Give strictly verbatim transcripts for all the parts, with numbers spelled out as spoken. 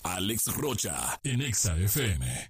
Alex Rocha, en Exa F M.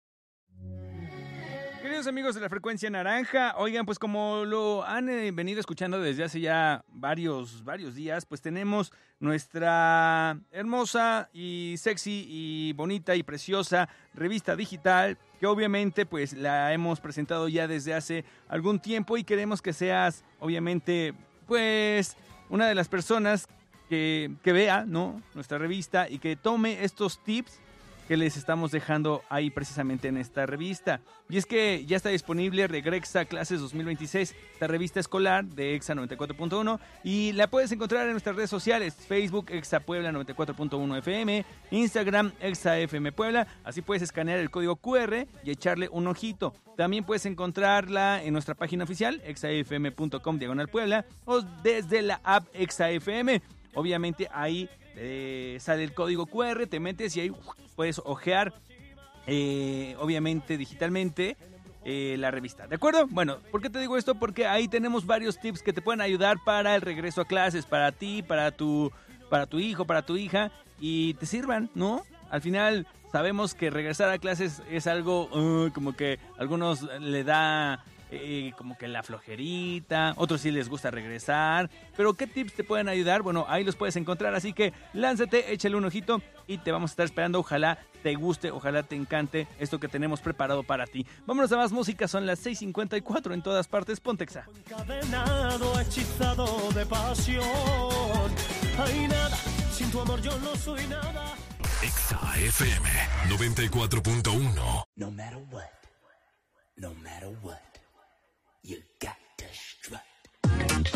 Queridos amigos de la Frecuencia Naranja, oigan, pues como lo han eh, venido escuchando desde hace ya varios, varios días, pues tenemos nuestra hermosa y sexy y bonita y preciosa revista digital, que obviamente pues la hemos presentado ya desde hace algún tiempo y queremos que seas, obviamente, pues una de las personas que, que vea, ¿no?, nuestra revista y que tome estos tips que les estamos dejando ahí precisamente en esta revista. Y es que ya está disponible Regresa Clases dos mil veintiséis, esta revista escolar de Exa noventa y cuatro punto uno, y la puedes encontrar en nuestras redes sociales, Facebook Exa Puebla noventa y cuatro punto uno F M, Instagram Exa F M Puebla. Así puedes escanear el código Q R y echarle un ojito. También puedes encontrarla en nuestra página oficial, exafm punto com diagonal Puebla, o desde la app Exa F M. Obviamente ahí eh, sale el código Q R, te metes y ahí uf, puedes ojear, eh, obviamente digitalmente, eh, la revista. ¿De acuerdo? Bueno, ¿por qué te digo esto? Porque ahí tenemos varios tips que te pueden ayudar para el regreso a clases, para ti, para tu, para tu hijo, para tu hija, y te sirvan, ¿no? Al final sabemos que regresar a clases es algo uh, como que a algunos le da... Eh, como que la flojerita, otros sí les gusta regresar, pero ¿qué tips te pueden ayudar? Bueno, ahí los puedes encontrar, así que lánzate, échale un ojito y te vamos a estar esperando. Ojalá te guste, ojalá te encante esto que tenemos preparado para ti. Vámonos a más música, son las seis cincuenta y cuatro en todas partes, ponte Exa. Encadenado, hechizado de pasión. Hay nada, sin tu amor yo no soy nada. Exa F M noventa y cuatro punto uno. No matter what, no matter what, you got to strut.